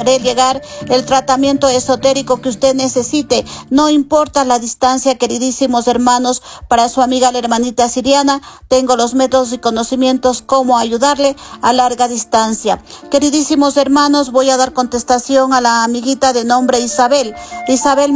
haré llegar el tratamiento esotérico que usted necesite. No importa la distancia, queridísimos hermanos, para su amiga la hermanita Siriana, tengo los métodos y conocimientos cómo ayudarle a larga distancia. Queridísimos hermanos, voy a dar contestación a la amiguita de nombre Isabel. Isabel